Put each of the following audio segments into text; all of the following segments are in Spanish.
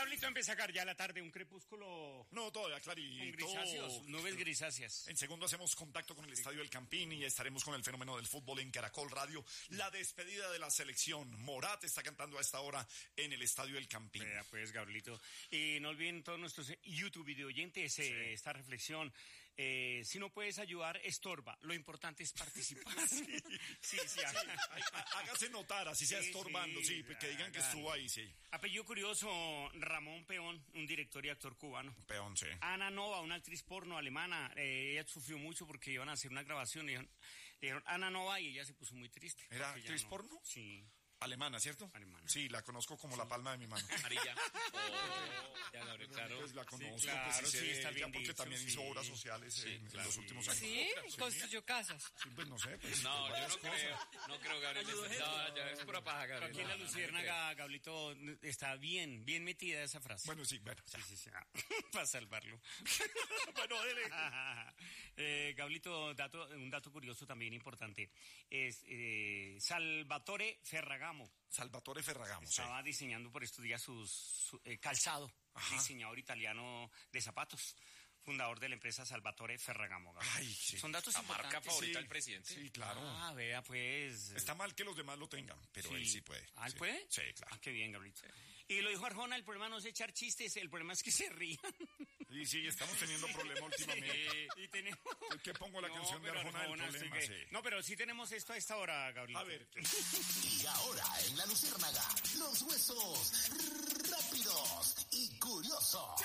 Gablito, empieza a caer ya la tarde, un crepúsculo. No, todavía clarito. Con grisáceos, nubes grisáceas. En segundo hacemos contacto con el Estadio del Campín y estaremos con el fenómeno del fútbol en Caracol Radio. La despedida de la selección. Morat está cantando a esta hora en el Estadio del Campín. Vea pues, Gablito. Y no olviden todos nuestros YouTube video oyentes esta reflexión. Si no puedes ayudar, estorba. Lo importante es participar. Sí. Hágase notar, así sea estorbando, que digan que estuvo ahí, sí. Apellido curioso, Ramón Peón, un director y actor cubano. Peón, sí. Ana Nova, una actriz porno alemana, ella sufrió mucho porque iban a hacer una grabación y le dijeron Ana Nova y ella se puso muy triste. ¿Era actriz porno? Sí. Alemana, ¿cierto? Alemana. Sí, la conozco como la palma de mi mano. Amarilla. Ya, Gabriel, claro. Pues la conozco, claro, pues sí, está bien porque dicho, también hizo obras sociales en los últimos años. ¿Sí? ¿Construyó casas? Sí, pues no sé. Pues, No, yo no creo, Gabriel. No, ya es pura paja, Gabriel. Aquí en la Luciérnaga, Gablito, está bien metida esa frase. Bueno, sí, bueno. Sí. Para salvarlo. Bueno, dele. Gablito, un dato curioso también importante. Es Salvatore Ferragamo. Salvatore Ferragamo. Estaba diseñando por estos días su calzado. Ajá. Diseñador italiano de zapatos. Fundador de la empresa Salvatore Ferragamo. Ay, sí. Son datos la importantes. marca favorita del presidente. Sí, claro. Ah, vea, pues. Está mal que los demás lo tengan, pero él sí puede. ¿Ah, él puede? Sí, claro. Ah, qué bien, Gabrielito. Sí. Y lo dijo Arjona, el problema no es echar chistes, el problema es que se rían. Y sí, estamos teniendo problemas últimamente. Sí, y tenemos... ¿Qué pongo la canción de Arjona del problema? Sí. No, pero sí tenemos esto a esta hora, Gabrielito. A ver. Y ahora en la Luciérnaga, los huesos rápidos y curiosos.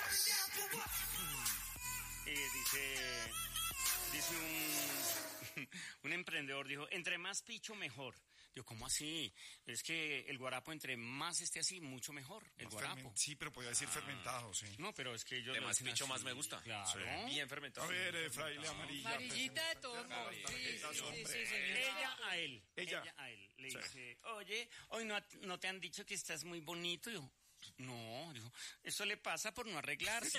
Dice un emprendedor, dijo, entre más picho mejor. Digo, ¿cómo así? Es que el guarapo entre más esté así, mucho mejor, el guarapo. Sí, pero podía decir fermentado, sí. No, pero es que yo... De más picho más me gusta. Claro. Sí. Bien fermentado. A ver, fraile amarilla. Amarillita de todo. Sí. Ella a él. Ella a él. Le dice, oye, hoy no te han dicho que estás muy bonito. Y yo, no, dijo, eso le pasa por no arreglarse.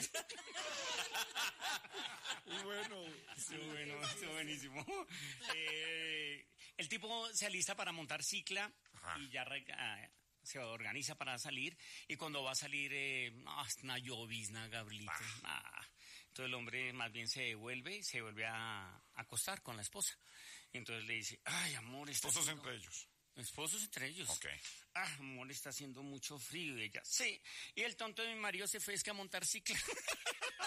Bueno. Estuvo buenísimo. El tipo se alista para montar cicla. Ajá. Y ya se organiza para salir. Y cuando va a salir, es una llovizna, Gablito. Entonces el hombre más bien se vuelve a acostar con la esposa. Entonces le dice, ay, amor, esposos entre ellos. Esposos entre ellos. Ok. Amor, está haciendo mucho frío. Y ella, sí. Y el tonto de mi marido se fue a montar cicla.